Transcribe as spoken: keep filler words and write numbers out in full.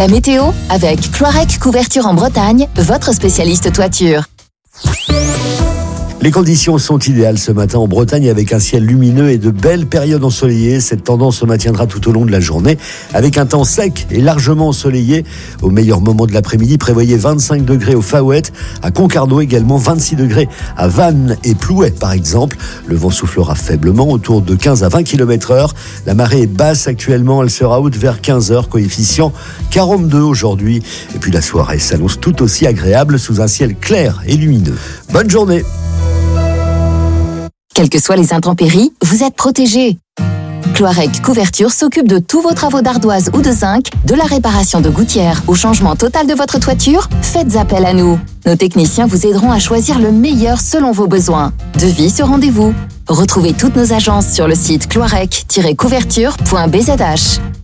La météo avec Cloirec Couverture en Bretagne, votre spécialiste toiture. Les conditions sont idéales ce matin en Bretagne avec un ciel lumineux et de belles périodes ensoleillées. Cette tendance se maintiendra tout au long de la journée avec un temps sec et largement ensoleillé. Au meilleur moment de l'après-midi, prévoyez vingt-cinq degrés au Faouët, à Concarneau également vingt-six degrés à Vannes et Plouay par exemple. Le vent soufflera faiblement autour de quinze à vingt kilomètres heure. La marée est basse actuellement, elle sera haute vers quinze heures, coefficient quarante-deux aujourd'hui. Et puis la soirée s'annonce tout aussi agréable sous un ciel clair et lumineux. Bonne journée! Quelles que soient les intempéries, vous êtes protégés. Cloirec Couverture s'occupe de tous vos travaux d'ardoise ou de zinc, de la réparation de gouttières au changement total de votre toiture. Faites appel à nous. Nos techniciens vous aideront à choisir le meilleur selon vos besoins. Devis sur rendez-vous. Retrouvez toutes nos agences sur le site cloirec tiret couverture point b z h.